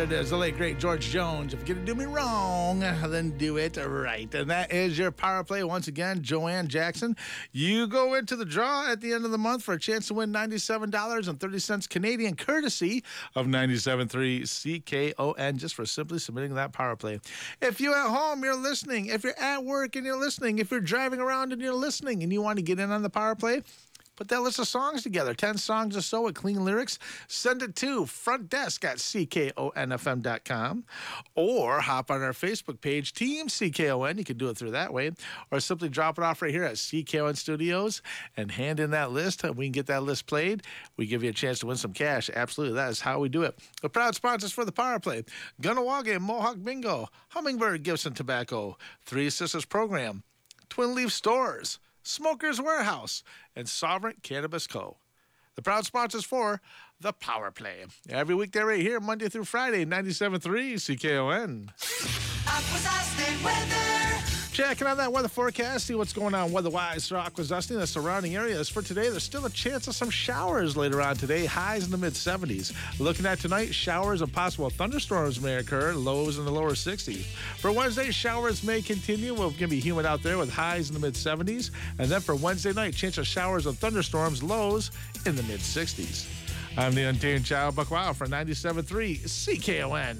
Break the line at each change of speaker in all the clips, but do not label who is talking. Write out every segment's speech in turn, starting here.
it is, the late, great George Jones. If you're going to do me wrong, then do it right. And that is your power play. Once again, Joanne Jackson. You go into the draw at the end of the month for a chance to win $97.30 Canadian, courtesy of 97.3 CKON, just for simply submitting that power play. If you're at home, you're listening. If you're at work and you're listening. If you're driving around and you're listening and you want to get in on the power play, put that list of songs together, 10 songs or so with clean lyrics. Send it to frontdesk@ckonfm.com or hop on our Facebook page, Team CKON. You can do it through that way, or simply drop it off right here at CKON Studios and hand in that list. We can get that list played. We give you a chance to win some cash. Absolutely, that is how we do it. The proud sponsors for the power play: Gunnawage Mohawk Bingo, Hummingbird Gibson Tobacco, Three Sisters Program, Twin Leaf Stores, Smokers Warehouse, and Sovereign Cannabis Co. The proud sponsors for the Power Play. Every week they're right here, Monday through Friday, 97.3 CKON.
Akwesasne weather.
Checking out that weather forecast, see what's going on weather-wise for Akwesasne and the surrounding areas. For today, there's still a chance of some showers later on today, highs in the mid-70s. Looking at tonight, showers and possible thunderstorms may occur, lows in the lower 60s. For Wednesday, showers may continue. We're going to be humid out there with highs in the mid-70s. And then for Wednesday night, chance of showers and thunderstorms, lows in the mid-60s. I'm the Untamed Child, Buck Wow, for 97.3 CKON.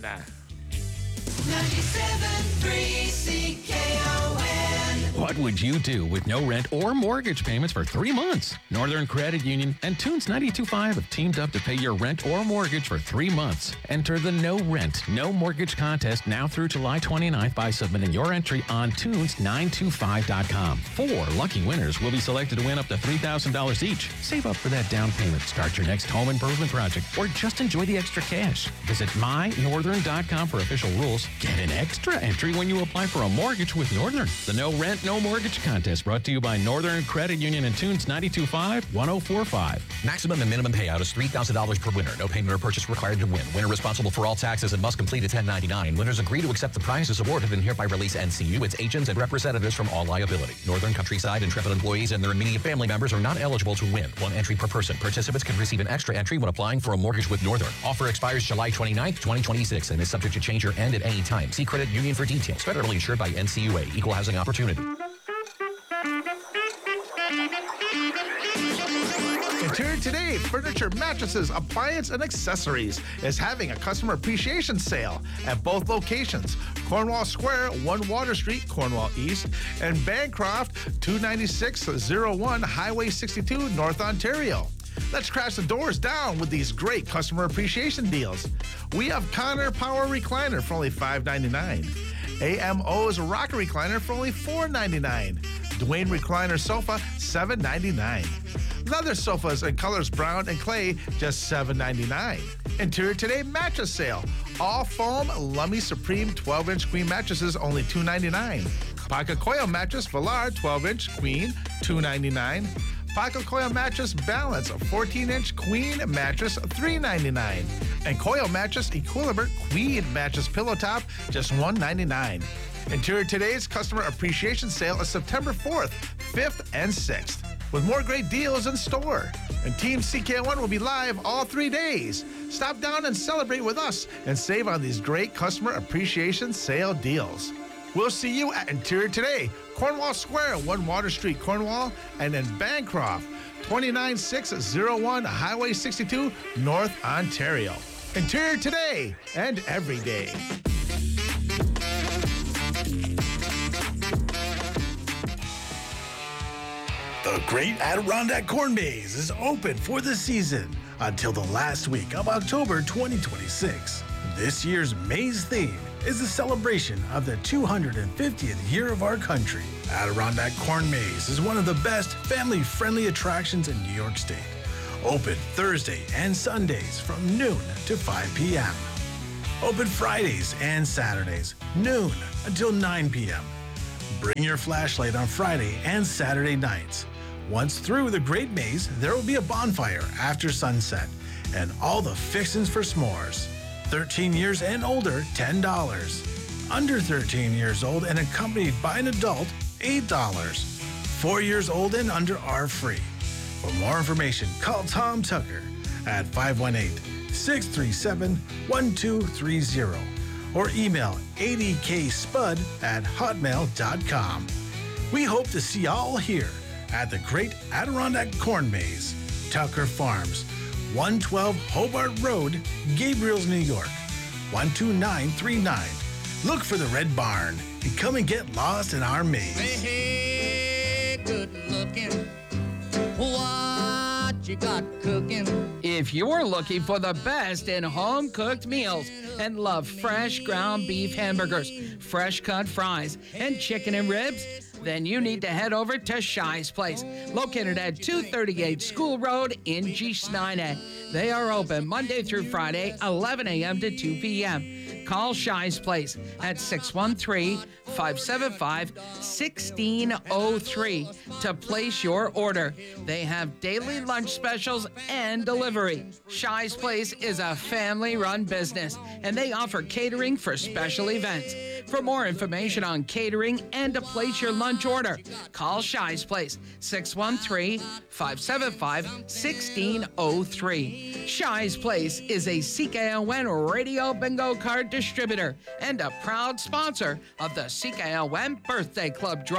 97.3 CKON.
What would you do with no rent or mortgage payments for 3 months? Northern Credit Union and Tunes 92.5 have teamed up to pay your rent or mortgage for 3 months. Enter the No Rent, No Mortgage contest now through July 29th by submitting your entry on tunes925.com. 4 lucky winners will be selected to win up to $3,000 each. Save up for that down payment, start your next home improvement project, or just enjoy the extra cash. Visit mynorthern.com for official rules. Get an extra entry when you apply for a mortgage with Northern. The No Rent, No Mortgage contest brought to you by Northern Credit Union and Tunes 92.5, 104.5.
Maximum and minimum payout is $3,000 per winner. No payment or purchase required to win. Winner responsible for all taxes and must complete a 1099. Winners agree to accept the prizes awarded and hereby release NCU, its agents, and representatives from all liability. Northern Countryside Intrepid employees and their immediate family members are not eligible to win. 1 entry per person. Participants can receive an extra entry when applying for a mortgage with Northern. Offer expires July 29th, 2026 and is subject to change or end at any time. See Credit Union for details. Federally insured by NCUA. Equal housing opportunity.
Interior Today, furniture, mattresses, appliance, and accessories is having a customer appreciation sale at both locations: Cornwall Square, 1 Water Street, Cornwall East, and Bancroft, 29601 Highway 62, North Ontario. Let's crash the doors down with these great customer appreciation deals. We have Connor Power Recliner for only $5.99. AMO's Rocker Recliner for only $4.99. Dwayne Recliner Sofa, $7.99. Leather sofas in colors brown and clay, just $7.99. Interior Today mattress sale. All foam Lummy Supreme 12-inch queen mattresses, only $2.99. Pocket Coil mattress Velar 12-inch queen, $2.99. Pocket Coil mattress Balance, a 14-inch queen mattress, $3.99. And Coil mattress Equilibre queen mattress pillow top, just $1.99. Interior Today's customer appreciation sale is September 4th, 5th, and 6th, with more great deals in store. And Team CK1 will be live all 3 days. Stop down and celebrate with us and save on these great customer appreciation sale deals. We'll see you at Interior Today, Cornwall Square, 1 Water Street, Cornwall, and in Bancroft, 29601 Highway 62, North Ontario. Interior Today and every day.
The Great Adirondack Corn Maze is open for the season until the last week of October 2026. This year's maze theme is the celebration of the 250th year of our country. Adirondack Corn Maze is one of the best family-friendly attractions in New York State. Open Thursday and Sundays from noon to 5 p.m. Open Fridays and Saturdays, noon until 9 p.m. Bring your flashlight on Friday and Saturday nights. Once through the Great Maze, there will be a bonfire after sunset and all the fixins for s'mores. 13 years and older, $10. Under 13 years old and accompanied by an adult, $8. 4 years old and under are free. For more information, call Tom Tucker at 518 637-1230 or email adkspud@hotmail.com. We hope to see y'all here at the Great Adirondack Corn Maze, Tucker Farms, 112 Hobart Road, Gabriels, New York, 12939. Look for the Red Barn and come and get lost in our maze.
Hey, good looking. What you got cooking?
If you're looking for the best in home-cooked meals and love fresh ground beef hamburgers, fresh cut fries, and chicken and ribs, then you need to head over to Shy's Place, located at 238 School Road in Gisnine. They are open Monday through Friday, 11 a.m. to 2 p.m. Call Shy's Place at 613-575-1603 to place your order. They have daily lunch specials and delivery. Shy's Place is a family-run business, and they offer catering for special events. For more information on catering and to place your lunch order, call Shy's Place, 613-575-1603. Shy's Place is a CKON radio bingo card distributor and a proud sponsor of the CKON Birthday Club Draw.